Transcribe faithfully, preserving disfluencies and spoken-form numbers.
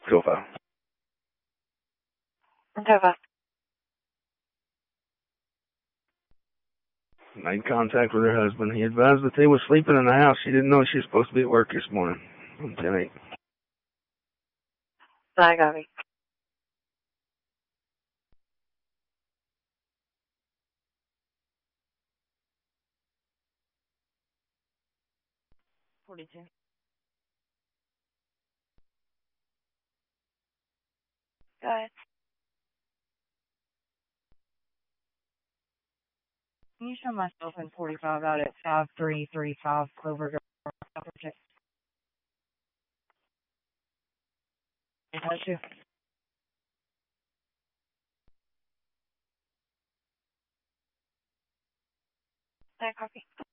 Sofa. Tova. Made contact with her husband. He advised that they were sleeping in the house. She didn't know she was supposed to be at work this morning. On ten eight. Bye, Gabby. Forty-two. Good. Can you show myself in forty-five out at five three three five Clover Drive? That's you. That copy.